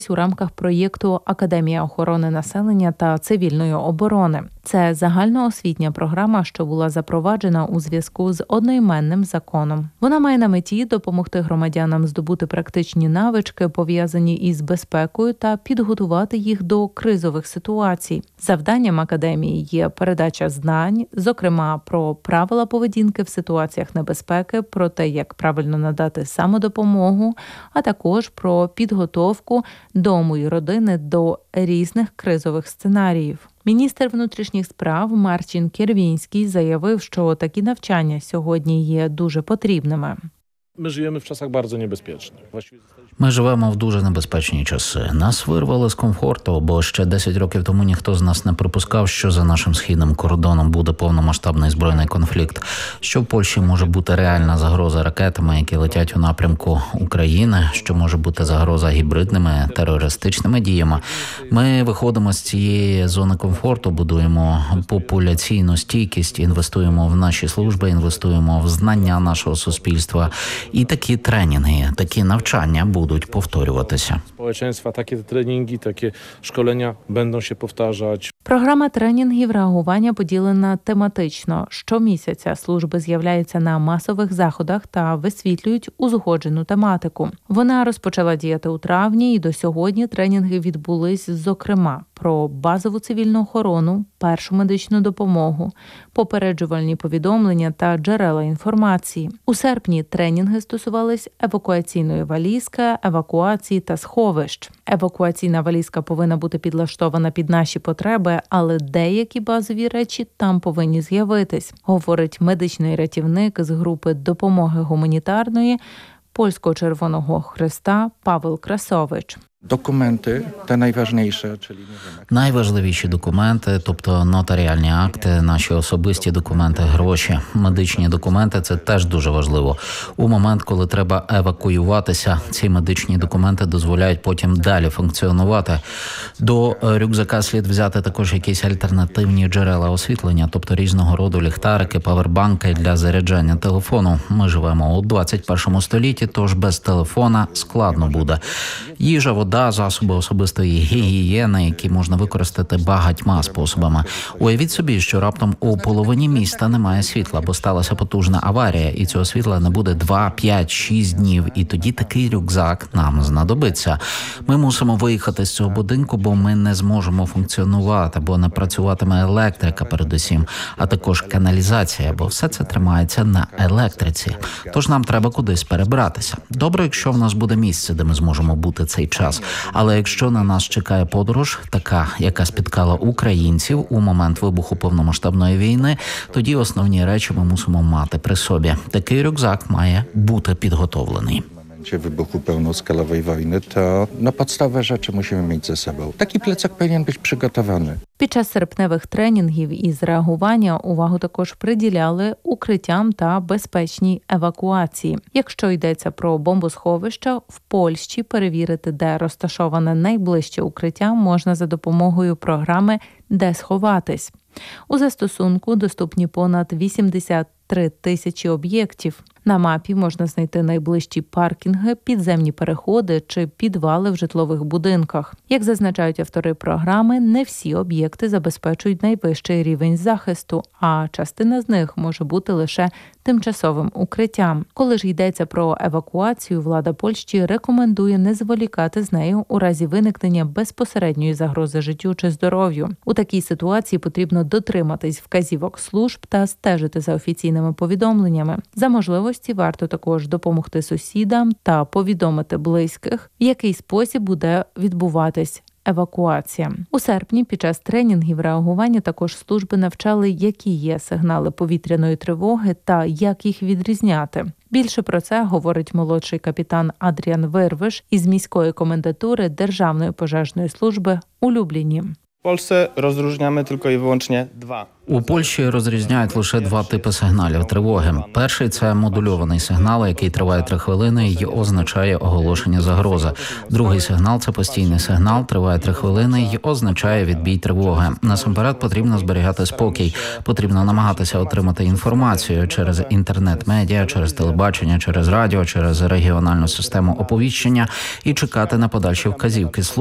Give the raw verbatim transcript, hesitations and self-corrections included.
у рамках проєкту «Академія охорони населення та цивільної оборони». Це загальноосвітня програма, що була запроваджена у зв'язку з одноіменним законом. Вона має на меті допомогти громадянам здобути практичні навички, пов'язані із безпекою, та підготувати їх до кризових ситуацій. Завданням академії є передача знань, зокрема про правила поведінки в ситуаціях небезпеки, про те, як правильно надати самодопомогу, а також про підготовку дому і родини до різних кризових сценаріїв. Міністр внутрішніх справ Марчин Кierwiński заявив, що такі навчання сьогодні є дуже потрібними. Ми живемо в часах дуже небезпечних. Ми живемо в дуже небезпечні часи. Нас вирвали з комфорту, бо ще десять років тому ніхто з нас не припускав, що за нашим східним кордоном буде повномасштабний збройний конфлікт, що в Польщі може бути реальна загроза ракетами, які летять у напрямку України, що може бути загроза гібридними терористичними діями. Ми виходимо з цієї зони комфорту, будуємо популяційну стійкість, інвестуємо в наші служби, інвестуємо в знання нашого суспільства. І такі тренінги, такі навчання будуть повторюватися. Społeczeństwa, такі тренінги, такі школення будуть się powtarzać. Програма тренінгів реагування поділена тематично. Щомісяця служби з'являються на масових заходах та висвітлюють узгоджену тематику. Вона розпочала діяти у травні, і до сьогодні тренінги відбулись, зокрема, про базову цивільну охорону, першу медичну допомогу, попереджувальні повідомлення та джерела інформації. У серпні тренінги стосувались евакуаційної валізки, евакуації та сховищ. Евакуаційна валізка повинна бути підлаштована під наші потреби, але деякі базові речі там повинні з'явитись, говорить медичний рятівник з групи допомоги гуманітарної Польського Червоного Хреста Павел Красович. Документи та найважніше, czyli найважливіші документи, тобто нотаріальні акти, наші особисті документи, гроші, медичні документи – це теж дуже важливо. У момент, коли треба евакуюватися, ці медичні документи дозволяють потім далі функціонувати. До рюкзака слід взяти також якісь альтернативні джерела освітлення, тобто різного роду ліхтарики, павербанки для заряджання телефону. Ми живемо у двадцять першому столітті, тож без телефона складно буде. Їжа, вода, засоби особистої гігієни, які можна використати багатьма способами. Уявіть собі, що раптом у половині міста немає світла, бо сталася потужна аварія, і цього світла не буде два, п'ять, шість днів, і тоді такий рюкзак нам знадобиться. Ми мусимо виїхати з цього будинку, бо ми не зможемо функціонувати, бо не працюватиме електрика передусім, а також каналізація, бо все це тримається на електриці. Тож нам треба кудись перебратися. Добре, якщо в нас буде місце, де ми зможемо бути цей час. Але якщо на нас чекає подорож, така, яка спіткала українців у момент вибуху повномасштабної війни, тоді основні речі ми мусимо мати при собі. Такий рюкзак має бути підготовлений. W momencie wybuchu pełnoskalowej wojny, to no, podstawowe rzeczy musimy mieć ze sobą. Taki plecak powinien być przygotowany. Під час серпневих тренінгів із реагування увагу також приділяли укриттям та безпечній евакуації. Якщо йдеться про бомбосховища, в Польщі перевірити, де розташоване найближче укриття, можна за допомогою програми «Де сховатись». У застосунку доступні понад вісімдесят три тисячі об'єктів. На мапі можна знайти найближчі паркінги, підземні переходи чи підвали в житлових будинках. Як зазначають автори програми, не всі об'єкти забезпечують найвищий рівень захисту, а частина з них може бути лише тимчасовим укриттям. Коли ж йдеться про евакуацію, влада Польщі рекомендує не зволікати з нею у разі виникнення безпосередньої загрози життю чи здоров'ю. У такій ситуації потрібно дотриматись вказівок служб та стежити за офіційними повідомленнями. За можливості варто також допомогти сусідам та повідомити близьких, в який спосіб буде відбуватись евакуація. У серпні під час тренінгів реагування також служби навчали, які є сигнали повітряної тривоги та як їх відрізняти. Більше про це говорить молодший капітан Адріан Вирвиш із міської комендатури Державної пожежної служби у Любліні. W Polsce rozróżniamy tylko i wyłącznie dwa. У Польщі розрізняють лише два типи сигналів тривоги. Перший – це модульований сигнал, який триває три хвилини і означає оголошення загрози. Другий сигнал – це постійний сигнал, триває три хвилини і означає відбій тривоги. Насамперед потрібно зберігати спокій. Потрібно намагатися отримати інформацію через інтернет-медіа, через телебачення, через радіо, через регіональну систему оповіщення і чекати на подальші вказівки